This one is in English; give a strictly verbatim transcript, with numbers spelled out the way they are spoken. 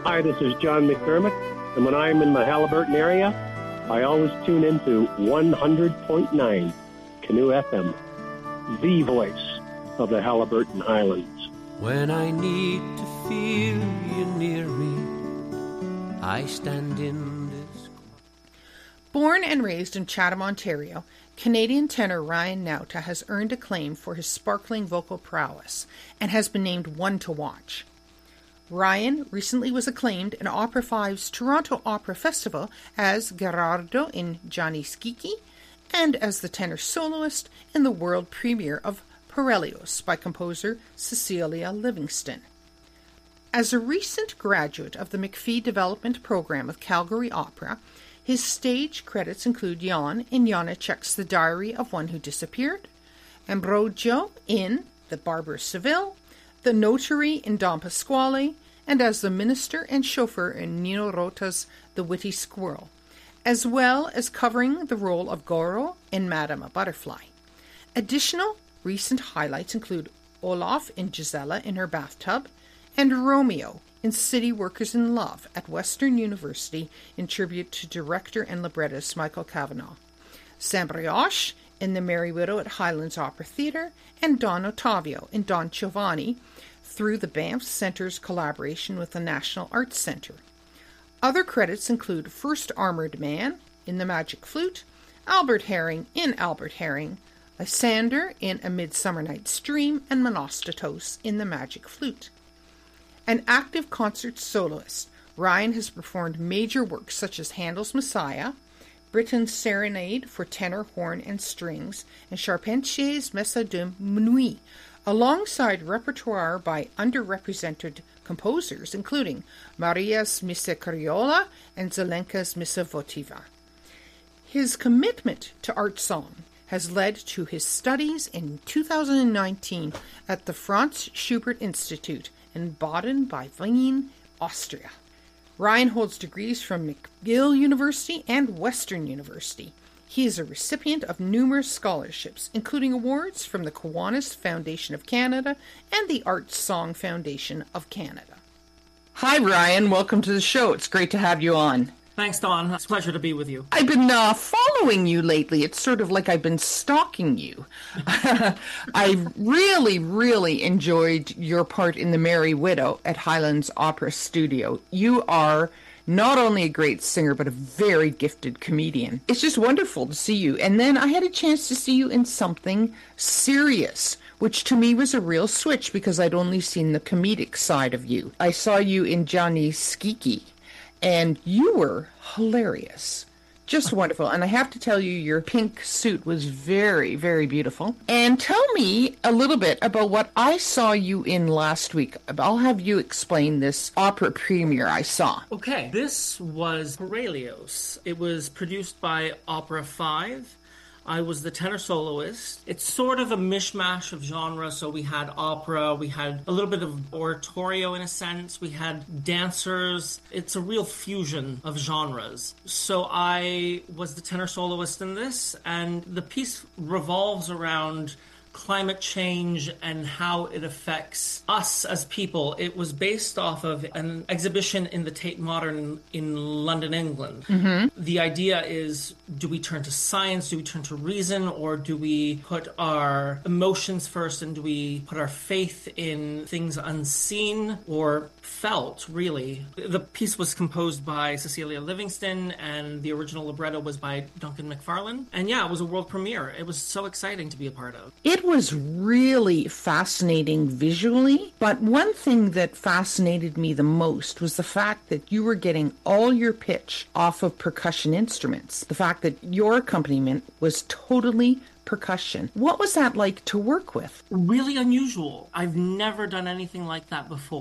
Hi, this is John McDermott, and when I'm in the Haliburton area, I always tune into one hundred point nine Canoe F M, the voice of the Haliburton Highlands. When I need to feel you near me, I stand in this. Born and raised in Chatham, Ontario, Canadian tenor Ryan Nauta has earned acclaim for his sparkling vocal prowess and has been named one to watch. Ryan recently was acclaimed at Opera five's Toronto Opera Festival as Gerardo in Gianni Schicchi and as the tenor soloist in the world premiere of Parellios by composer Cecilia Livingston. As a recent graduate of the McPhee Development Program of Calgary Opera, his stage credits include Jan in Janacek's The Diary of One Who Disappeared, Ambrogio in The Barber of Seville, The Notary in Don Pasquale, and as the minister and chauffeur in Nino Rota's The Witty Squirrel, as well as covering the role of Goro in Madame Butterfly. Additional recent highlights include Olaf in Gisela in Her Bathtub, and Romeo in City Workers in Love at Western University in tribute to director and librettist Michael Kavanagh, Sam Brioche in The Merry Widow at Highlands Opera Theatre, and Don Ottavio in Don Giovanni through the Banff Centre's collaboration with the National Arts Centre. Other credits include First Armoured Man in The Magic Flute, Albert Herring in Albert Herring, Lysander in A Midsummer Night's Dream, and Monostatos in The Magic Flute. An active concert soloist, Ryan has performed major works such as Handel's Messiah, Britten's Serenade for tenor, horn, and strings, and Charpentier's Messe de Minuit, alongside repertoire by underrepresented composers, including Maria's Missa Criolla and Zelenka's Missa Votiva. His commitment to art song has led to his studies in two thousand nineteen at the Franz Schubert Institute in Baden by Wien, Austria. Ryan holds degrees from McGill University and Western University. He is a recipient of numerous scholarships, including awards from the Kiwanis Foundation of Canada and the Arts Song Foundation of Canada. Hi, Ryan. Welcome to the show. It's great to have you on. Thanks, Don. It's a pleasure to be with you. I've been uh, following you lately. It's sort of like I've been stalking you. I really, really enjoyed your part in The Merry Widow at Highlands Opera Studio. You are not only a great singer, but a very gifted comedian. It's just wonderful to see you. And then I had a chance to see you in something serious, which to me was a real switch because I'd only seen the comedic side of you. I saw you in Gianni Schicchi, and you were hilarious. Just wonderful. And I have to tell you, your pink suit was very, very beautiful. And tell me a little bit about what I saw you in last week. I'll have you explain this opera premiere I saw. Okay. This was Parellios. It was produced by Opera five. I was the tenor soloist. It's sort of a mishmash of genres. So we had opera, we had a little bit of oratorio in a sense, we had dancers. It's a real fusion of genres. So I was the tenor soloist in this, and the piece revolves around climate change and how it affects us as people. It was based off of an exhibition in the Tate Modern in London, England. Mm-hmm. The idea is, do we turn to science, do we turn to reason, or do we put our emotions first, and do we put our faith in things unseen or felt, really? The piece was composed by Cecilia Livingston, and the original libretto was by Duncan McFarlane. And yeah, it was a world premiere. It was so exciting to be a part of. It was really fascinating visually, but one thing that fascinated me the most was the fact that you were getting all your pitch off of percussion instruments. The fact that your accompaniment was totally percussion. What was that like to work with? Really unusual. I've never done anything like that before.